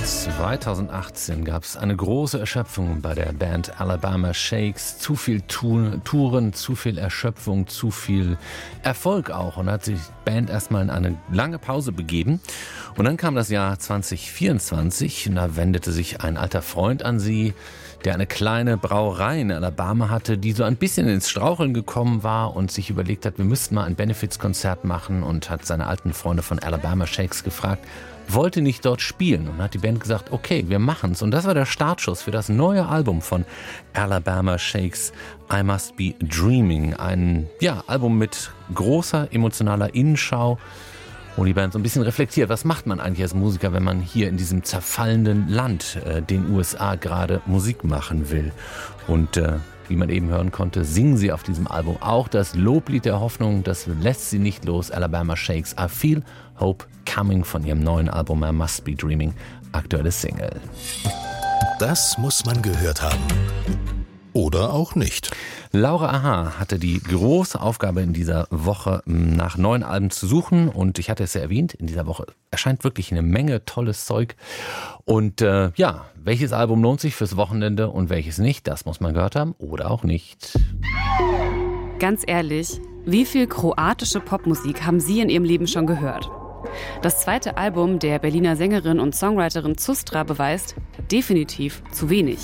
2018 gab es eine große Erschöpfung bei der Band Alabama Shakes. Zu viel Touren, zu viel Erschöpfung, zu viel Erfolg auch. Und da hat sich die Band erstmal in eine lange Pause begeben. Und dann kam das Jahr 2024 und da wendete sich ein alter Freund an sie, der eine kleine Brauerei in Alabama hatte, die so ein bisschen ins Straucheln gekommen war und sich überlegt hat, wir müssten mal ein Benefizkonzert machen, und hat seine alten Freunde von Alabama Shakes gefragt, wollte nicht dort spielen, und hat die Band gesagt, okay, wir machen's. Und das war der Startschuss für das neue Album von Alabama Shakes, I Must Be Dreaming. Ein Album mit großer emotionaler Innenschau, wo die Band so ein bisschen reflektiert, was macht man eigentlich als Musiker, wenn man hier in diesem zerfallenden Land, den USA, gerade Musik machen will. Und wie man eben hören konnte, singen sie auf diesem Album auch das Loblied der Hoffnung, das lässt sie nicht los. Alabama Shakes, I Feel Hope Coming, von ihrem neuen Album I Must Be Dreaming, aktuelle Single. Das muss man gehört haben. Oder auch nicht. Laura Aha hatte die große Aufgabe in dieser Woche, nach neuen Alben zu suchen. Und ich hatte es ja erwähnt, in dieser Woche erscheint wirklich eine Menge tolles Zeug. Und welches Album lohnt sich fürs Wochenende und welches nicht, das muss man gehört haben oder auch nicht. Ganz ehrlich, wie viel kroatische Popmusik haben Sie in Ihrem Leben schon gehört? Das zweite Album der Berliner Sängerin und Songwriterin Zustra beweist, definitiv zu wenig.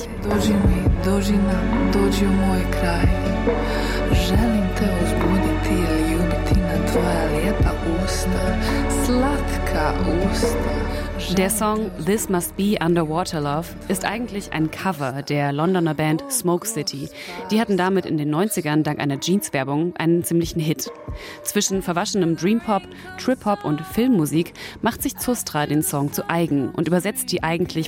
Der Song This Must Be Underwater Love ist eigentlich ein Cover der Londoner Band Smoke City. Die hatten damit in den 90ern dank einer Jeans-Werbung einen ziemlichen Hit. Zwischen verwaschenem Dreampop, Trip-Hop und Filmmusik macht sich Zustra den Song zu eigen und übersetzt die eigentlich